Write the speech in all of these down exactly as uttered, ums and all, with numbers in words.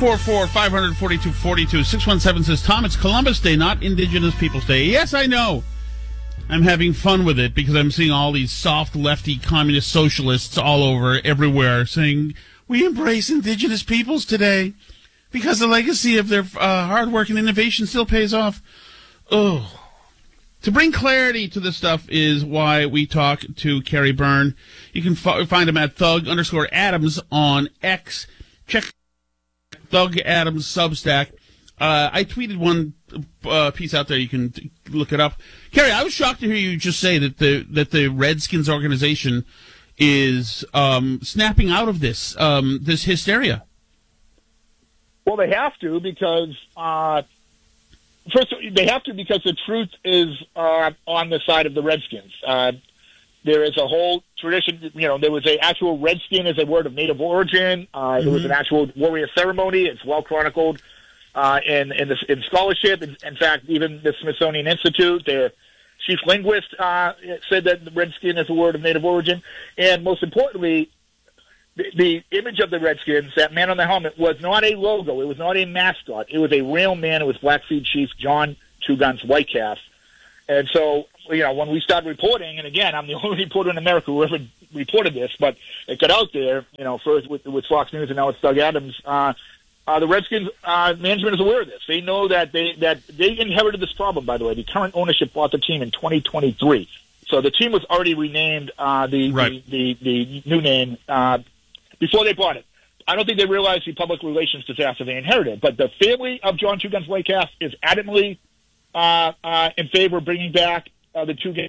four four, five four two, four two. six one seven says, Tom, it's Columbus Day, not Indigenous Peoples Day. Yes, I know. I'm having fun with it because I'm seeing all these soft lefty communist socialists all over everywhere saying, we embrace Indigenous peoples today because the legacy of their uh, hard work and innovation still pays off. Oh. To bring clarity to this stuff is why we talk to Kerry Byrne. You can f- find him at Thug underscore Adams on X. Check Thug Adams Substack. Uh, I tweeted one uh, piece out there. You can t- look it up. Kerry, I was shocked to hear you just say that the that the Redskins organization is um, snapping out of this um, this hysteria. Well, they have to because. Uh First, they have to because the truth is uh, on the side of the Redskins. Uh, there is a whole tradition. You know, there was a actual Redskin as a word of native origin. Uh, mm-hmm. It was an actual warrior ceremony. It's well chronicled uh, in in, the, in scholarship. In, in fact, even the Smithsonian Institute, their chief linguist, uh, said that the Redskin is a word of native origin. And most importantly, The, the image of the Redskins, that man on the helmet, was not a logo. It was not a mascot. It was a real man. It was Blackfeet Chief John Two Guns Whitecalf. And so, you know, when we started reporting, and again, I'm the only reporter in America who ever reported this, but it got out there, you know, first with, with Fox News and now it's Doug Adams. Uh, uh, the Redskins uh, management is aware of this. They know that they that they inherited this problem, by the way. The current ownership bought the team in twenty twenty-three. So the team was already renamed uh, the, right. the, the the new name uh before they bought it. I don't think they realized the public relations disaster they inherited. But the family of John Two Guns Whitecalf is adamantly uh, uh, in favor of bringing back uh, the two games.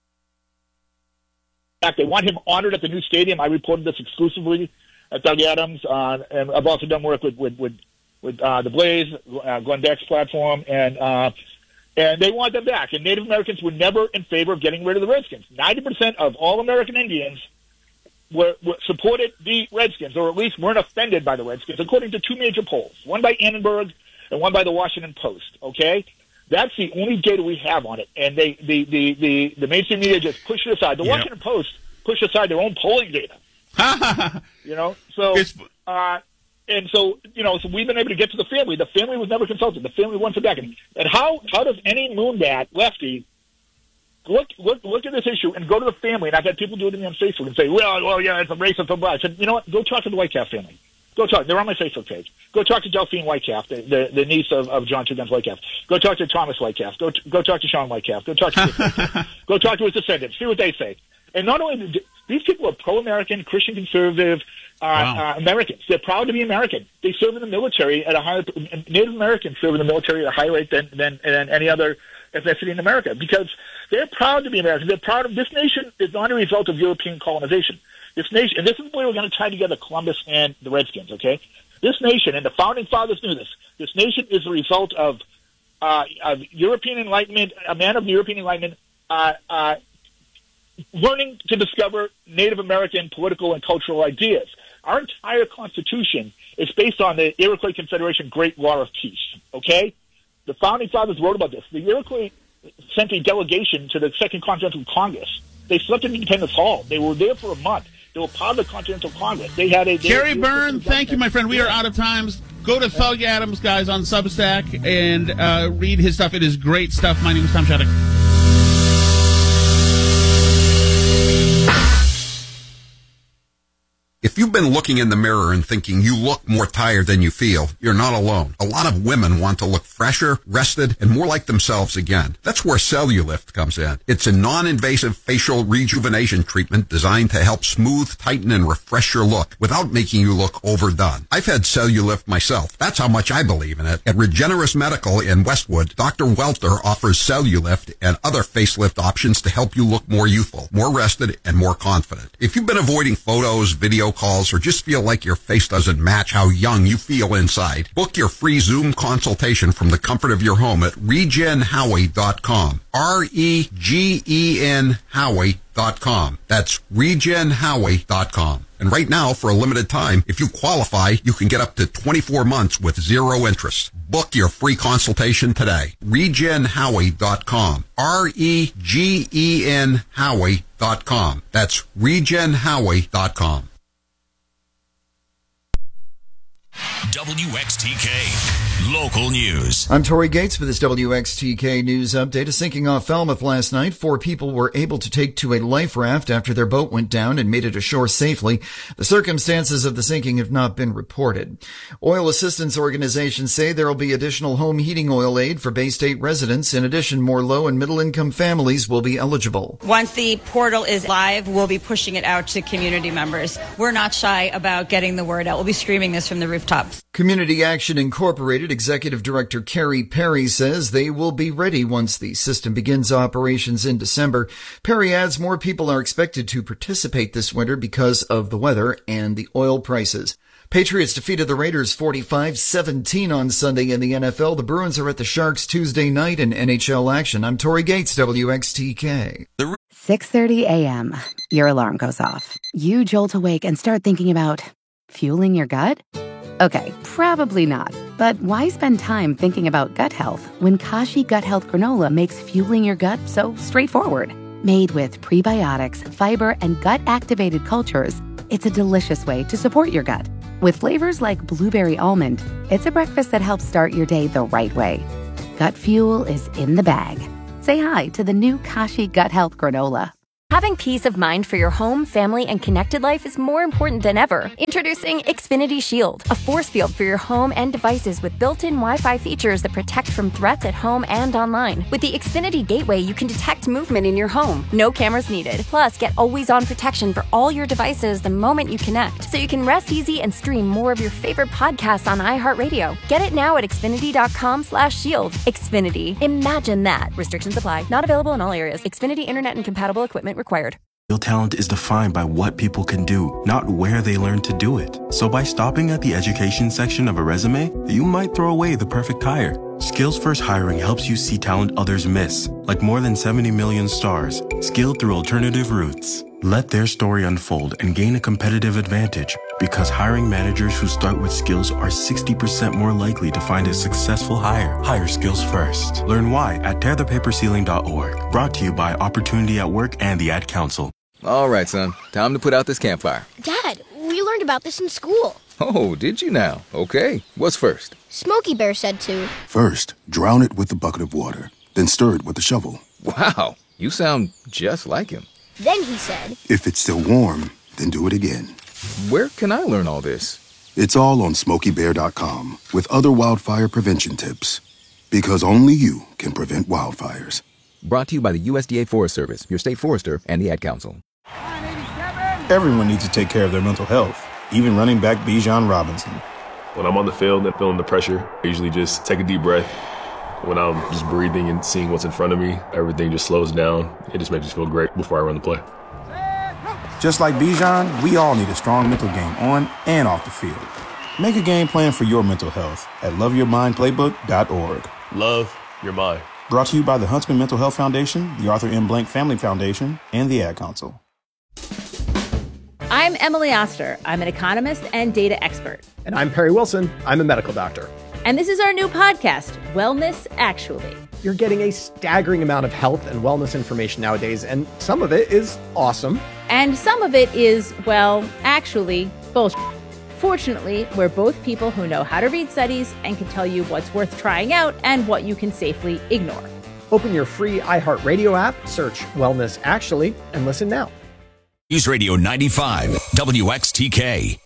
In fact, they want him honored at the new stadium. I reported this exclusively at Doug Adams. Uh, and I've also done work with with with, with uh, the Blaze, uh, Glenn Beck's platform, and uh, and they want them back. And Native Americans were never in favor of getting rid of the Redskins. ninety percent of all American Indians Were, were supported the Redskins, or at least weren't offended by the Redskins, according to two major polls, one by Annenberg and one by the Washington Post. Okay, that's the only data we have on it, and they the the the, the mainstream media just push it aside. The yep. Washington Post pushed aside their own polling data. you know, so uh, and so you know, so we've been able to get to the family. The family was never consulted. The family wants it back, and, and how how does any moonbat lefty Look, look, look at this issue and go to the family. And I've had people do it to me on Facebook and say, well, well, yeah, it's a racist. Blah, blah. I said, you know what? Go talk to the Whitecalf family. Go talk. They're on my Facebook page. Go talk to Delphine Whitecalf, the, the, the niece of, of John Two Guns Whitecalf. Go talk to Thomas Whitecalf. Go, go talk to Sean Whitecalf. Go talk to Whitecalf. Go talk to his descendants. See what they say. And not only do, these people are pro-American, Christian conservative uh, wow. uh, Americans. They're proud to be American. They serve in the military at a higher. Native Americans serve in the military at a higher rate than than, than any other ethnicity in America because they're proud to be American. They're proud of this nation is not a result of European colonization. This nation, and this is where we're going to tie together Columbus and the Redskins. Okay, this nation, and the founding fathers knew this. This nation is a result of uh, of European Enlightenment, a man of the European Enlightenment, uh, uh, learning to discover Native American political and cultural ideas. Our entire Constitution is based on the Iroquois Confederation Great Law of Peace. Okay. The Founding Fathers wrote about this. The Iroquois sent a delegation to the Second Continental Congress. They slept in Independence Hall. They were there for a month. They were part of the Continental Congress. They had a... Kerry Byrne, thank you, my friend. We are out of time. Go to Thug Adams, guys, on Substack and uh, read his stuff. It is great stuff. My name is Tom Shattuck. If you've been looking in the mirror and thinking you look more tired than you feel, you're not alone. A lot of women want to look fresher, rested, and more like themselves again. That's where Cellulift comes in. It's a non-invasive facial rejuvenation treatment designed to help smooth, tighten, and refresh your look without making you look overdone. I've had Cellulift myself. That's how much I believe in it. At Regenerous Medical in Westwood, Doctor Welter offers Cellulift and other facelift options to help you look more youthful, more rested, and more confident. If you've been avoiding photos, video calls, or just feel like your face doesn't match how young you feel inside, book your free Zoom consultation from the comfort of your home at regen howie dot com. R E G E N Howie dot com. That's regen howie dot com. And right now, for a limited time, if you qualify, you can get up to twenty-four months with zero interest. Book your free consultation today. regen howie dot com. R E G E N Howie dot com. That's regen howie dot com. W X T K Local News. I'm Tori Gates with this W X T K News update. A sinking off Falmouth last night. Four people were able to take to a life raft after their boat went down and made it ashore safely. The circumstances of the sinking have not been reported. Oil assistance organizations say there will be additional home heating oil aid for Bay State residents. In addition, more low and middle income families will be eligible. Once the portal is live, we'll be pushing it out to community members. We're not shy about getting the word out. We'll be screaming this from the rooftops. Community Action Incorporated Executive Director Carrie Perry says they will be ready once the system begins operations in December. Perry adds more people are expected to participate this winter because of the weather and the oil prices. Patriots defeated the Raiders forty-five seventeen on Sunday in the N F L. The Bruins are at the Sharks Tuesday night in N H L action. I'm Tori Gates, W X T K. six thirty a.m. Your alarm goes off. You jolt awake and start thinking about fueling your gut? Okay, probably not. But why spend time thinking about gut health when Kashi Gut Health Granola makes fueling your gut so straightforward? Made with prebiotics, fiber, and gut-activated cultures, it's a delicious way to support your gut. With flavors like blueberry almond, it's a breakfast that helps start your day the right way. Gut fuel is in the bag. Say hi to the new Kashi Gut Health Granola. Having peace of mind for your home, family, and connected life is more important than ever. Introducing Xfinity Shield, a force field for your home and devices with built-in Wi-Fi features that protect from threats at home and online. With the Xfinity Gateway, you can detect movement in your home. No cameras needed. Plus, get always-on protection for all your devices the moment you connect, so you can rest easy and stream more of your favorite podcasts on iHeartRadio. Get it now at Xfinity.com slash shield. Xfinity. Imagine that. Restrictions apply. Not available in all areas. Xfinity Internet and compatible equipment required. Real talent is defined by what people can do, not where they learn to do it. So by stopping at the education section of a resume, you might throw away the perfect hire. Skills First Hiring helps you see talent others miss, like more than seventy million stars, skilled through alternative routes. Let their story unfold and gain a competitive advantage, because hiring managers who start with skills are sixty percent more likely to find a successful hire. Hire skills first. Learn why at tear the paper ceiling dot org. Brought to you by Opportunity at Work and the Ad Council. All right, son. Time to put out this campfire. Dad, we learned about this in school. Oh, did you now? Okay. What's first? Smokey Bear said to. First, drown it with a bucket of water, then stir it with a shovel. Wow, you sound just like him. Then he said, if it's still warm, then do it again. Where can I learn all this? It's all on smokey bear dot com with other wildfire prevention tips. Because only you can prevent wildfires. Brought to you by the U S D A Forest Service, your state forester, and the Ad Council. Everyone needs to take care of their mental health, even running back Bijan Robinson. When I'm on the field and feeling the pressure, I usually just take a deep breath. When I'm just breathing and seeing what's in front of me, everything just slows down. It just makes me feel great before I run the play. Just like Bijan, we all need a strong mental game on and off the field. Make a game plan for your mental health at love your mind playbook dot org. Love your mind. Brought to you by the Huntsman Mental Health Foundation, the Arthur M. Blank Family Foundation, and the Ad Council. I'm Emily Oster. I'm an economist and data expert. And I'm Perry Wilson. I'm a medical doctor. And this is our new podcast, Wellness Actually. You're getting a staggering amount of health and wellness information nowadays, and some of it is awesome. And some of it is, well, actually, bullshit. Fortunately, we're both people who know how to read studies and can tell you what's worth trying out and what you can safely ignore. Open your free iHeartRadio app, search Wellness Actually, and listen now. News Radio ninety-five, W X T K.